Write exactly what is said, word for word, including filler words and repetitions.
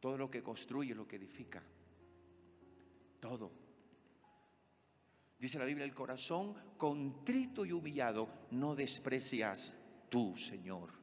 todo lo que construye, lo que edifica, todo. Dice la Biblia, el corazón contrito y humillado no desprecias tú, Señor.